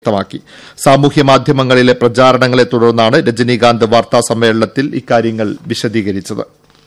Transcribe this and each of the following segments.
വ്യക്തമാക്കി. സാമൂഹ്യ മാധ്യമങ്ങളിലെ പ്രചാരണങ്ങളെ തുടർന്നാണ് രജനീകാന്ത് വാർത്താസമ്മേളനത്തിൽ ഇക്കാര്യങ്ങൾ വിശദീകരിച്ചത്.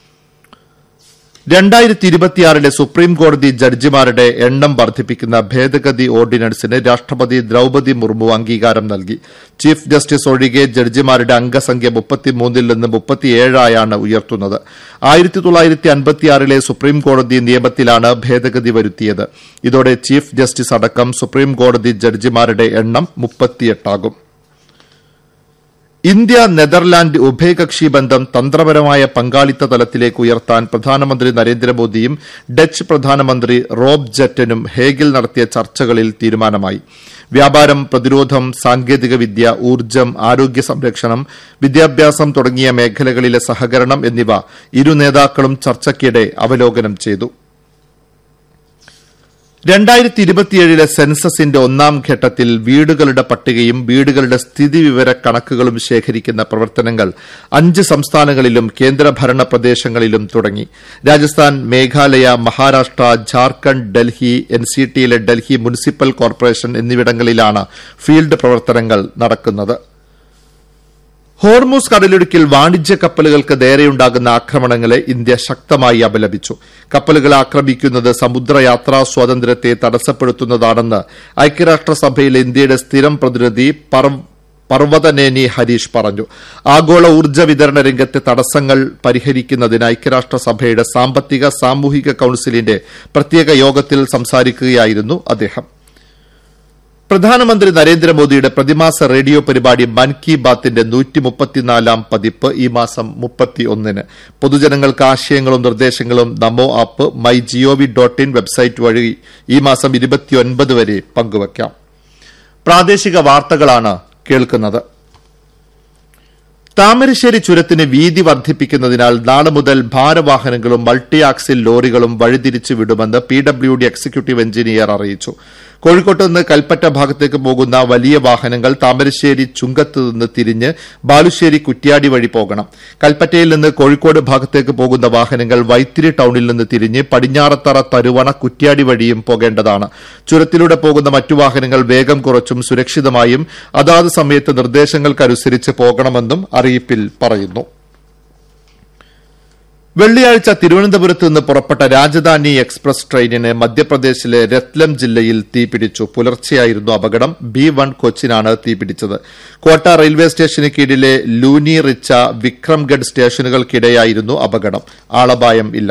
2026 സുപ്രീംകോടതി ജഡ്ജിമാരുടെ എണ്ണം വർദ്ധിപ്പിക്കുന്ന ഭേദഗതി ഓർഡിനൻസിന് രാഷ്ട്രപതി ദ്രൌപദി മുർമു അംഗീകാരം നൽകി. ചീഫ് ജസ്റ്റിസ് ഒഴികെ ജഡ്ജിമാരുടെ അംഗസംഖ്യ 33 നിന്ന് 37 ഉയർത്തുന്നത്. 1956 സുപ്രീംകോടതി നിയമത്തിലാണ് ഭേദഗതി വരുത്തിയത്. ഇതോടെ ചീഫ് ജസ്റ്റിസ് അടക്കം സുപ്രീംകോടതി ജഡ്ജിമാരുടെ എണ്ണം 38 ഇന്ത്യ നെതർലാൻഡ് ഉഭയകക്ഷി ബന്ധം തന്ത്രപരമായ പങ്കാളിത്ത തലത്തിലേക്ക് ഉയർത്താൻ പ്രധാനമന്ത്രി നരേന്ദ്രമോദിയും ഡച്ച് പ്രധാനമന്ത്രി റോബ് ജെറ്റനും ഹേഗിൽ നടത്തിയ ചർച്ചകളിൽ തീരുമാനമായി. വ്യാപാരം, പ്രതിരോധം, സാങ്കേതികവിദ്യ, ഊർജ്ജം, ആരോഗ്യ സംരക്ഷണം, വിദ്യാഭ്യാസം തുടങ്ങിയ മേഖലകളിലെ സഹകരണം എന്നിവ ഇരു നേതാക്കളും ചർച്ചയ്ക്കിടെ അവലോകനം ചെയ്തു. 2027 സെൻസസിന്റെ ഒന്നാം ഘട്ടത്തിൽ വീടുകളുടെ പട്ടികയും വീടുകളുടെ സ്ഥിതിവിവര കണക്കുകളും ശേഖരിക്കുന്ന പ്രവർത്തനങ്ങൾ 5 സംസ്ഥാനങ്ങളിലും കേന്ദ്രഭരണ പ്രദേശങ്ങളിലും തുടങ്ങി. രാജസ്ഥാൻ, മേഘാലയ, മഹാരാഷ്ട്ര, ഝാർഖണ്ഡ്, ഡൽഹി, എൻസിടിയിലെ ഡൽഹി മുനിസിപ്പൽ കോർപ്പറേഷൻ എന്നിവിടങ്ങളിലാണ് ഫീൽഡ് പ്രവർത്തനങ്ങൾ നടക്കുന്നത്. ഹോർമൂസ് കടലിടുക്കിൽ വാണിജ്യ കപ്പലുകൾക്ക് നേരെയുണ്ടാകുന്ന ആക്രമണങ്ങളെ ഇന്ത്യ ശക്തമായി അപലപിച്ചു. കപ്പലുകളെ ആക്രമിക്കുന്നത് സമുദ്രയാത്രാ സ്വാതന്ത്ര്യത്തെ തടസ്സപ്പെടുത്തുന്നതാണെന്ന് ഐക്യരാഷ്ട്രസഭയിലെ ഇന്ത്യയുടെ സ്ഥിരം പ്രതിനിധി പർവതനേനി ഹരീഷ് പറഞ്ഞു. ആഗോള ഊർജ്ജ വിതരണ രംഗത്തെ തടസ്സങ്ങൾ പരിഹരിക്കുന്നതിന് ഐക്യരാഷ്ട്രസഭയുടെ സാമ്പത്തിക സാമൂഹിക കൌൺസിലിന്റെ പ്രത്യേക യോഗത്തിൽ സംസാരിക്കുകയായിരുന്നു അദ്ദേഹം. പ്രധാനമന്ത്രി നരേന്ദ്രമോദിയുടെ പ്രതിമാസ റേഡിയോ പരിപാടി മൻ കി ബാത്തിന്റെ 134 പതിപ്പ് ഈ മാസം 31 പൊതുജനങ്ങൾക്ക് ആശയങ്ങളും നിർദ്ദേശങ്ങളും നമോ ആപ്പ്, mygov.in വെബ്സൈറ്റ് വഴി ഈ മാസം 29 വരെ പങ്കുവയ്ക്കാം. പ്രാദേശിക വാർത്തകളാണ് കേൾക്കുന്നത്. താമരശ്ശേരി ചുരത്തിന് വീതി വർദ്ധിപ്പിക്കുന്നതിനാൽ നാളെ മുതൽ ഭാരവാഹനങ്ങളും മൾട്ടി ആക്സിൽ ലോറികളും വഴിതിരിച്ചു വിടുമെന്ന് PWD എക്സിക്യൂട്ടീവ് എഞ്ചിനീയർ അറിയിച്ചു. കോഴിക്കോട്ട് നിന്ന് കൽപ്പറ്റ ഭാഗത്തേക്ക് പോകുന്ന വലിയ വാഹനങ്ങൾ താമരശ്ശേരി ചുങ്കത്ത് നിന്ന് തിരിഞ്ഞ് ബാലുശ്ശേരി കുറ്റ്യാടി വഴി പോകണം. കൽപ്പറ്റയിൽ നിന്ന് കോഴിക്കോട് ഭാഗത്തേക്ക് പോകുന്ന വാഹനങ്ങൾ വൈത്തിരി ടൌണിൽ നിന്ന് തിരിഞ്ഞ് പടിഞ്ഞാറത്തറ, തരുവണ, കുറ്റ്യാടി വഴിയും പോകേണ്ടതാണ്. ചുരത്തിലൂടെ പോകുന്ന മറ്റു വാഹനങ്ങൾ വേഗം കുറച്ചും സുരക്ഷിതമായും അതാത് സമയത്ത് നിർദ്ദേശങ്ങൾക്കനുസരിച്ച് പോകണമെന്നും അറിയിപ്പിൽ പറയുന്നു. വെള്ളിയാഴ്ച തിരുവനന്തപുരത്ത് നിന്ന് പുറപ്പെട്ട രാജധാനി എക്സ്പ്രസ് ട്രെയിനിന് മധ്യപ്രദേശിലെ രത്ലം ജില്ലയിൽ തീപിടിച്ചു. പുലർച്ചെയായിരുന്നു അപകടം. B1 കോച്ചിനാണ് തീപിടിച്ചത്. കോട്ട റെയിൽവേ സ്റ്റേഷന് കീഴിലെ ലൂനി, റിച്ച, വിക്രംഗഡ് സ്റ്റേഷനുകൾക്കിടെയായിരുന്നു അപകടം. ആളപായം ഇല്ല.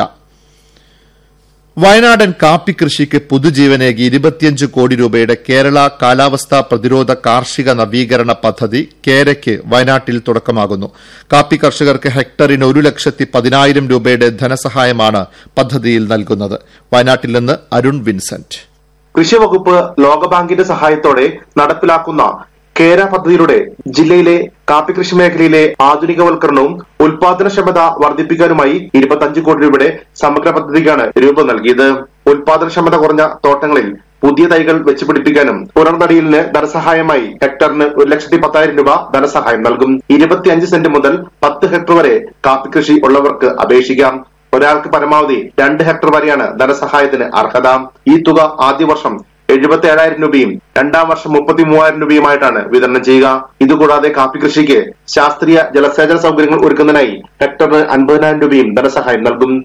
വയനാടൻ കാപ്പി കൃഷിക്ക് പുതുജീവനേകി 25 കോടി രൂപയുടെ കേരള കാലാവസ്ഥാ പ്രതിരോധ കാർഷിക നവീകരണ പദ്ധതി കേരയ്ക്ക് വയനാട്ടിൽ തുടക്കമാകുന്നു. കാപ്പി കർഷകർക്ക് ഹെക്ടറിന് 1,10,000 രൂപയുടെ ധനസഹായമാണ് പദ്ധതിയിൽ നൽകുന്നത്. വയനാട്ടിൽ നിന്ന് അരുൺ വിൻസെന്റ്. കൃഷിവകുപ്പ് ലോകബാങ്കിന്റെ സഹായത്തോടെ നടപ്പിലാക്കുന്ന കേര പദ്ധതിയിലൂടെ ജില്ലയിലെ കാപ്പി കൃഷി മേഖലയിലെ ആധുനികവൽക്കരണവും ഉൽപാദനക്ഷമത വർദ്ധിപ്പിക്കാനുമായി 25 കോടി രൂപയുടെ സമഗ്ര പദ്ധതിക്കാണ് രൂപം നൽകിയത്. ഉൽപാദനക്ഷമത കുറഞ്ഞ തോട്ടങ്ങളിൽ പുതിയ തൈകൾ വെച്ചുപിടിപ്പിക്കാനും പുനർനടീലിന് ധനസഹായമായി ഹെക്ടറിന് 1,10,000 രൂപ ധനസഹായം നൽകും. 25 സെന്റ് മുതൽ 10 ഹെക്ടർ വരെ കാപ്പി കൃഷി ഉള്ളവർക്ക് അപേക്ഷിക്കാം. ഒരാൾക്ക് പരമാവധി 2 ഹെക്ടർ വരെയാണ് ധനസഹായത്തിന് അർഹത. ഈ തുക ആദ്യ വർഷം 77,000 രൂപയും രണ്ടാം വർഷം 33,000 രൂപയുമായിട്ടാണ് വിതരണം ചെയ്യുക. ഇതുകൂടാതെ കാപ്പി കൃഷിക്ക് ശാസ്ത്രീയ ജലസേചന സൗകര്യങ്ങൾ ഒരുക്കുന്നതിനായി ഹെക്ടറിന് 50,000 രൂപയും ധനസഹായം നൽകും.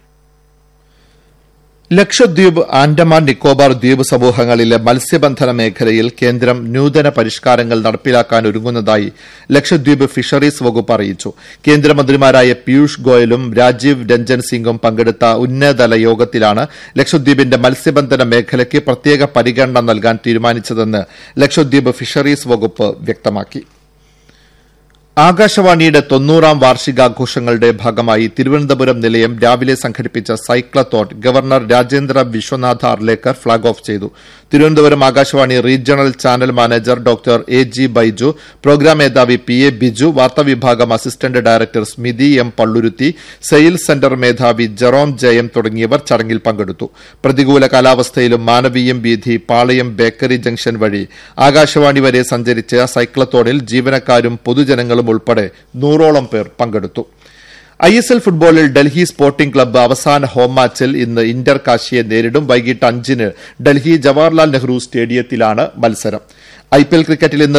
ലക്ഷദ്വീപ്, ആൻഡമാൻ നിക്കോബാർ ദ്വീപ് സമൂഹങ്ങളിലെ മത്സ്യബന്ധന മേഖലയിൽ കേന്ദ്രം നൂതന പരിഷ്കാരങ്ങൾ നടപ്പിലാക്കാൻ ഒരുങ്ങുന്നതായി ലക്ഷദ്വീപ് ഫിഷറീസ് വകുപ്പ് അറിയിച്ചു. കേന്ദ്രമന്ത്രിമാരായ പീയൂഷ് ഗോയലും രാജീവ് രഞ്ജൻ സിംഗും പങ്കെടുത്ത ഉന്നതതല യോഗത്തിലാണ് ലക്ഷദ്വീപിന്റെ മത്സ്യബന്ധന മേഖലയ്ക്ക് പ്രത്യേക പരിഗണന നൽകാൻ തീരുമാനിച്ചതെന്ന് ലക്ഷദ്വീപ് ഫിഷറീസ് വകുപ്പ് വ്യക്തമാക്കി. ആകാശവാണിയുടെ 90ാം വാർഷികാഘോഷങ്ങളുടെ ഭാഗമായി തിരുവനന്തപുരം നിലയം രാവിലെ സംഘടിപ്പിച്ച cyclothon governor Rajendra Vishwanatha Arlekar flag off ചെയ്തു. Thiruvananthapuram Akashvani regional channel manager doctor AG Baiju, programme മേധാവി PA ബിജു, വാർത്താവിഭാഗം അസിസ്റ്റന്റ് ഡയറക്ടർ സ്മിതി M പള്ളുരുത്തി, സെയിൽസ് സെന്റർ മേധാവി ജെറോം ജയം തുടങ്ങിയവർ ചടങ്ങിൽ പങ്കെടുത്തു. പ്രതികൂല കാലാവസ്ഥയിലും മാനവീയം വീഥി, പാളയം ബേക്കറി ജംഗ്ഷൻ വഴി ആകാശവാണി വരെ സഞ്ചരിച്ച സൈക്ലത്തോണിൽ ജീവനക്കാരും പൊതുജനങ്ങളും ഉൾപ്പെടെ 100ഓളം പേർ പങ്കെടുത്തു. ISL ഫുട്ബോളിൽ ഡൽഹി സ്പോർട്ടിംഗ് ക്ലബ്ബ് അവസാന ഹോം മാച്ചിൽ ഇന്ന് ഇന്റർ കാശിയെ നേരിടും. വൈകിട്ട് 5-ന് ഡൽഹി ജവഹർലാൽ നെഹ്റു സ്റ്റേഡിയത്തിലാണ് മത്സരം. IPL ക്രിക്കറ്റിൽ ഇന്ന്